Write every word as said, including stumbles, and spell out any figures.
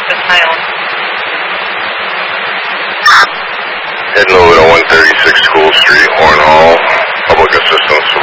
Memphis Highland. Heading over to one thirty-six School Street, Horn Hall, public assistance